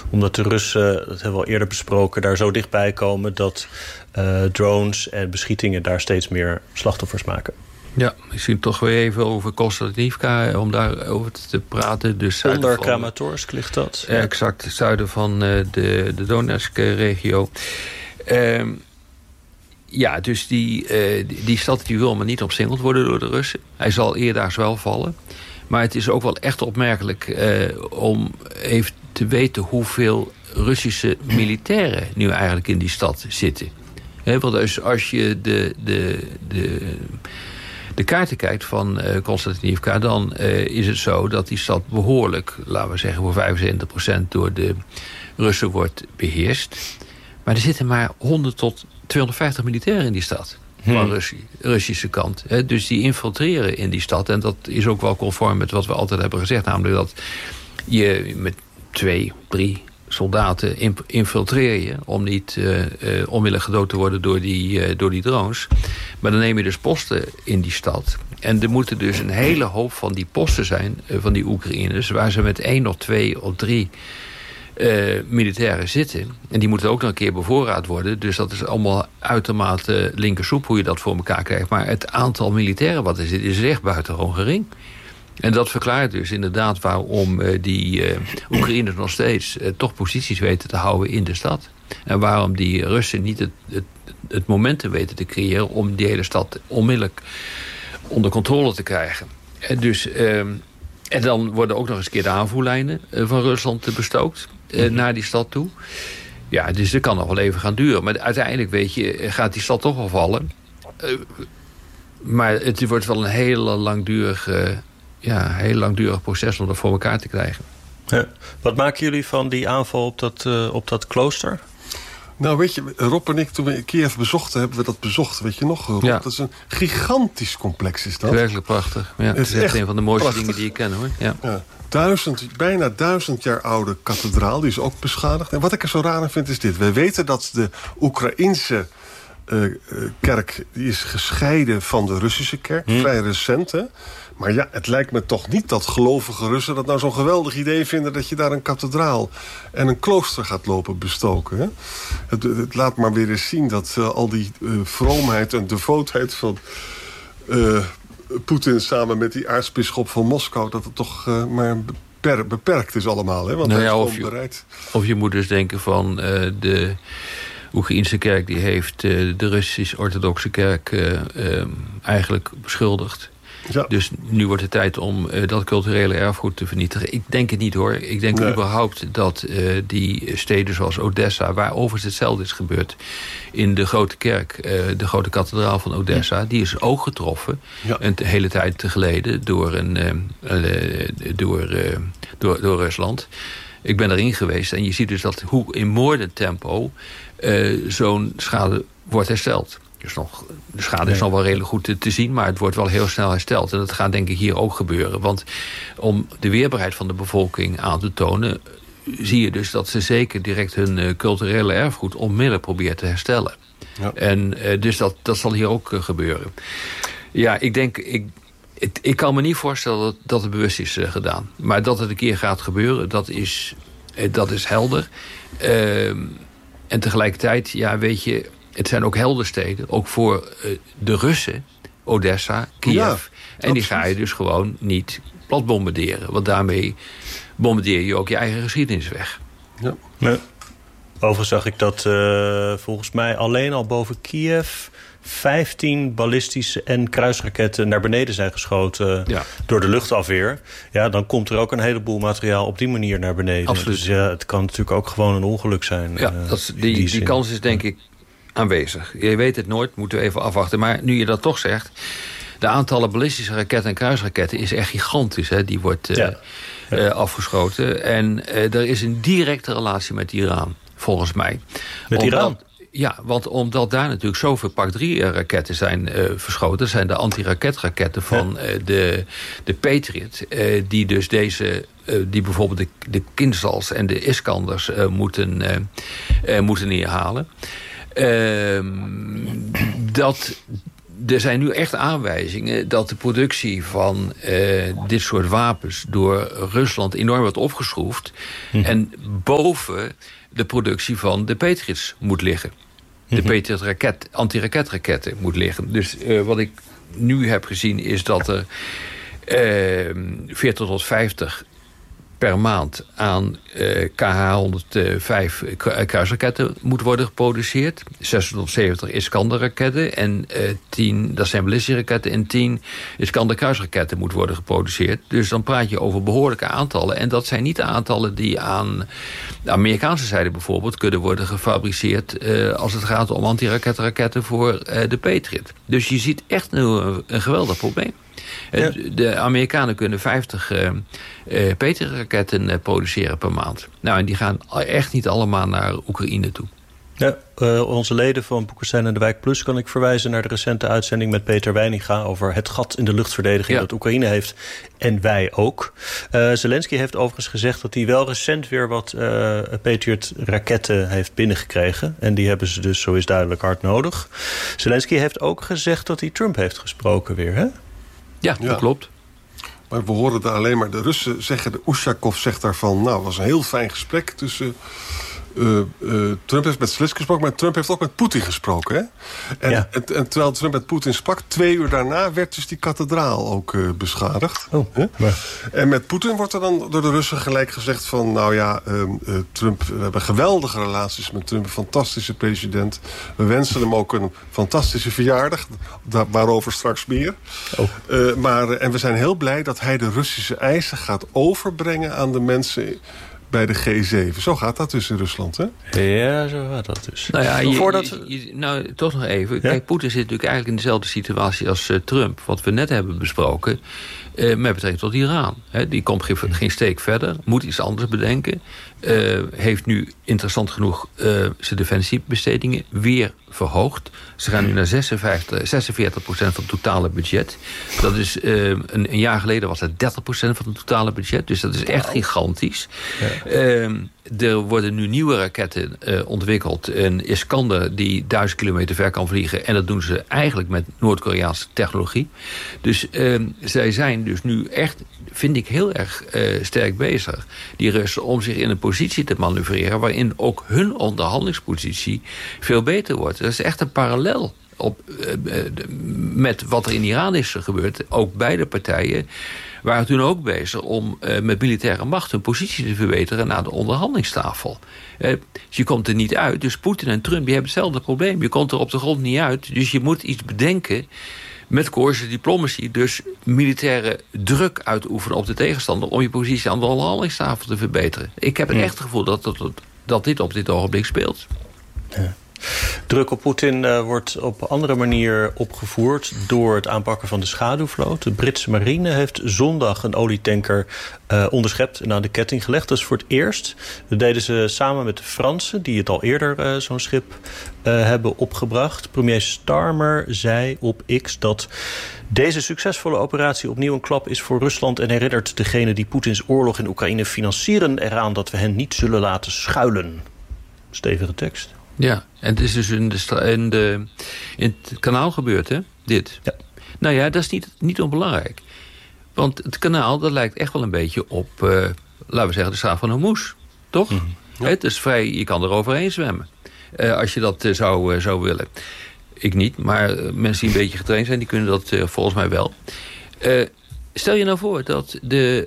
Omdat de Russen, dat hebben we al eerder besproken, daar zo dichtbij komen dat drones en beschietingen daar steeds meer slachtoffers maken. Ja, misschien toch weer even over Konstantinivka, om daarover te praten. Dus onder Kramatorsk ligt dat. Exact, het zuiden van de Donetsk-regio. Ja, dus die stad die wil maar niet omsingeld worden door de Russen. Hij zal eerdaags wel vallen. Maar het is ook wel echt opmerkelijk om even te weten hoeveel Russische militairen nu eigenlijk in die stad zitten. Want als je de kaarten kijkt van Konstantinivka, dan is het zo dat die stad behoorlijk, laten we zeggen voor 75% door de Russen wordt beheerst. Maar er zitten maar 100 tot 250 militairen in die stad. Van Russische kant. Dus die infiltreren in die stad. En dat is ook wel conform met wat we altijd hebben gezegd. Namelijk dat je met 2, 3 soldaten infiltreer je om niet onmiddellijk gedood te worden door die drones. Maar dan neem je dus posten in die stad. En er moeten dus een hele hoop van die posten zijn, van die Oekraïners, waar ze met 1 of 2 of 3 militairen zitten. En die moeten ook nog een keer bevoorraad worden. Dus dat is allemaal uitermate linkersoep hoe je dat voor elkaar krijgt. Maar het aantal militairen wat er zit is echt buitengewoon gering. En dat verklaart dus inderdaad waarom die Oekraïners nog steeds toch posities weten te houden in de stad. En waarom die Russen niet het momentum weten te creëren om die hele stad onmiddellijk onder controle te krijgen. En dan worden ook nog eens een keer de aanvoerlijnen van Rusland bestookt naar die stad toe. Ja, dus dat kan nog wel even gaan duren. Maar uiteindelijk, weet je, gaat die stad toch wel vallen. Maar het wordt wel een heel langdurig proces om dat voor elkaar te krijgen. Ja. Wat maken jullie van die aanval op dat klooster? Nou, weet je, Rob en ik, toen we Kiev bezochten, hebben we dat bezocht. Weet je nog, Rob? Ja. Dat is een gigantisch complex, is dat. Werkelijk prachtig. Ja, het is echt een van de mooiste dingen die ik ken, hoor. Ja. Ja. Bijna 1000 jaar oude kathedraal, die is ook beschadigd. En wat ik er zo raar aan vind, is dit. We weten dat de Oekraïnse kerk die is gescheiden van de Russische kerk. Vrij recent, hè? Maar ja, het lijkt me toch niet dat gelovige Russen dat nou zo'n geweldig idee vinden dat je daar een kathedraal en een klooster gaat lopen bestoken. Hè? Het laat maar weer eens zien dat al die vroomheid en devootheid van Poetin samen met die aartsbisschop van Moskou, dat het toch maar beperkt is allemaal. Hè? Want hij is gewoon bereid. Of je moet dus denken van de Oekraïnse kerk die heeft de Russisch-orthodoxe kerk eigenlijk beschuldigd. Ja. Dus nu wordt het tijd om dat culturele erfgoed te vernietigen. Ik denk het niet, hoor. Ik denk überhaupt dat die steden zoals Odessa, waar overigens hetzelfde is gebeurd in de grote kerk, de grote kathedraal van Odessa, die is ook getroffen een hele tijd geleden door Rusland. Ik ben erin geweest en je ziet dus dat hoe in moordend tempo zo'n schade wordt hersteld. Dus de schade is nog wel redelijk goed te zien, maar het wordt wel heel snel hersteld. En dat gaat denk ik hier ook gebeuren. Want om de weerbaarheid van de bevolking aan te tonen, zie je dus dat ze zeker direct hun culturele erfgoed onmiddellijk proberen te herstellen. Ja. En dus dat zal hier ook gebeuren. Ja, ik kan me niet voorstellen dat het bewust is gedaan. Maar dat het een keer gaat gebeuren, dat is helder. En tegelijkertijd, ja, weet je, het zijn ook heldensteden, ook voor de Russen, Odessa, Kiev. Ja, en die ga je dus gewoon niet plat bombarderen. Want daarmee bombardeer je ook je eigen geschiedenis weg. Ja. Nee. Overigens zag ik dat volgens mij alleen al boven Kiev 15 ballistische en kruisraketten naar beneden zijn geschoten door de luchtafweer. Ja, dan komt er ook een heleboel materiaal op die manier naar beneden. Absoluut. Dus ja, het kan natuurlijk ook gewoon een ongeluk zijn. Ja, die kans is denk ik aanwezig. Je weet het nooit, moeten we even afwachten. Maar nu je dat toch zegt, de aantallen ballistische raketten en kruisraketten is echt gigantisch. Hè? Die wordt afgeschoten. En er is een directe relatie met Iran, volgens mij. Met Iran? Ja, want omdat daar natuurlijk zoveel Pak 3-raketten zijn verschoten. Dat zijn de antiraketraketten van de Patriot. Die dus die bijvoorbeeld de Kinzhals en de Iskanders moeten neerhalen. er zijn nu echt aanwijzingen dat de productie van dit soort wapens door Rusland enorm wordt opgeschroefd. En boven de productie van de Patriots moet liggen. De Patriot anti-raketraketten moet liggen. Dus wat ik nu heb gezien is dat er 40 tot 50 per maand aan KH-105 kruisraketten moet worden geproduceerd. 60 tot 70 Iskander-raketten en 10, dat zijn ballistische raketten, en 10 Iskander-kruisraketten moet worden geproduceerd. Dus dan praat je over behoorlijke aantallen. En dat zijn niet de aantallen die aan de Amerikaanse zijde bijvoorbeeld kunnen worden gefabriceerd als het gaat om anti-raketraketten voor de Patriot. Dus je ziet echt nu een geweldig probleem. Ja. De Amerikanen kunnen 50 Patriot-raketten produceren per maand. Nou, en die gaan echt niet allemaal naar Oekraïne toe. Ja, onze leden van Boekenstein en de Wijk Plus kan ik verwijzen naar de recente uitzending met Peter Weininga over het gat in de luchtverdediging dat Oekraïne heeft. En wij ook. Zelensky heeft overigens gezegd dat hij wel recent weer wat Patriot-raketten heeft binnengekregen. En die hebben ze dus, zo is duidelijk, hard nodig. Zelensky heeft ook gezegd dat hij Trump heeft gesproken weer, hè? Ja, dat klopt. Maar we horen daar alleen maar de Russen zeggen. De Ushakov zegt daarvan, nou, het was een heel fijn gesprek tussen Trump heeft met Zelensky gesproken, maar Trump heeft ook met Poetin gesproken. Hè? En terwijl Trump met Poetin sprak, 2 uur daarna werd dus die kathedraal ook beschadigd. En met Poetin wordt er dan door de Russen gelijk gezegd van, nou ja, Trump, we hebben geweldige relaties met Trump, een fantastische president. We wensen hem ook een fantastische verjaardag, waarover straks meer. En we zijn heel blij dat hij de Russische eisen gaat overbrengen aan de mensen bij de G7. Zo gaat dat dus in Rusland, hè? Ja, zo gaat dat dus. Nou ja, toch nog even. Ja? Kijk, Poetin zit natuurlijk eigenlijk in dezelfde situatie als Trump. Wat we net hebben besproken met betrekking tot Iran. Die komt geen steek verder, moet iets anders bedenken. Heeft nu interessant genoeg zijn defensiebestedingen weer verhoogd. Ze gaan nu naar 46% van het totale budget. Dat is een jaar geleden was het 30% van het totale budget. Dus dat is echt gigantisch. Ja. Er worden nu nieuwe raketten ontwikkeld. Een Iskander die 1000 kilometer ver kan vliegen. En dat doen ze eigenlijk met Noord-Koreaanse technologie. Dus zij zijn dus nu echt, vind ik, heel erg sterk bezig. Die Russen om zich in een positie te manoeuvreren waarin ook hun onderhandelingspositie veel beter wordt. Dat is echt een parallel met wat er in Iran is gebeurd. Ook beide partijen waren toen ook bezig om met militaire macht hun positie te verbeteren naar de onderhandelingstafel. Dus je komt er niet uit. Dus Poetin en Trump, die hebben hetzelfde probleem. Je komt er op de grond niet uit. Dus je moet iets bedenken met coercive diplomacy, dus militaire druk uitoefenen op de tegenstander om je positie aan de onderhandelingstafel te verbeteren. Ik heb echt het gevoel dat dit op dit ogenblik speelt. Ja. Druk op Poetin wordt op andere manier opgevoerd door het aanpakken van de schaduwvloot. De Britse marine heeft zondag een olietanker onderschept en aan de ketting gelegd. Dat is voor het eerst. Dat deden ze samen met de Fransen, die het al eerder zo'n schip hebben opgebracht. Premier Starmer zei op X dat deze succesvolle operatie opnieuw een klap is voor Rusland en herinnert degene die Poetins oorlog in Oekraïne financieren eraan dat we hen niet zullen laten schuilen. Stevige tekst. Ja, en het is dus in het kanaal gebeurd, hè? Dit. Ja. Nou ja, dat is niet onbelangrijk. Want het kanaal, dat lijkt echt wel een beetje op, laten we zeggen, de straat van Hormuz. Toch? Mm-hmm. Ja. Het is vrij, je kan er overheen zwemmen. Als je dat zou willen. Ik niet, maar mensen die een beetje getraind zijn, die kunnen dat volgens mij wel. Stel je nou voor dat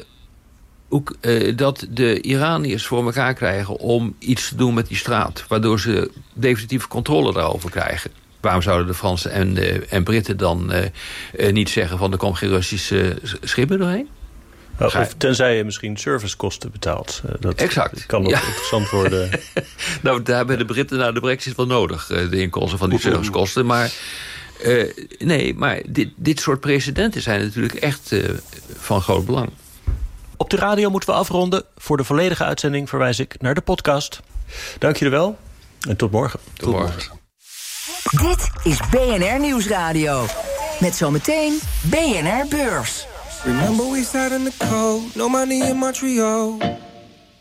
de Iraniërs voor elkaar krijgen om iets te doen met die straat, waardoor ze definitieve controle daarover krijgen. Waarom zouden de Fransen en Britten dan niet zeggen van er komt geen Russische schepen doorheen? Of tenzij je misschien servicekosten betaalt. Exact. Kan ook interessant worden. Nou, daar hebben de Britten na de Brexit wel nodig, de inkomsten van die servicekosten. Maar nee, maar dit soort precedenten zijn natuurlijk echt van groot belang. Op de radio moeten we afronden. Voor de volledige uitzending verwijs ik naar de podcast. Dank jullie wel en tot morgen. Tot morgen. Dit is BNR Nieuwsradio. Met zometeen BNR Beurs. Remember we sat in the cold, no money in Montreal.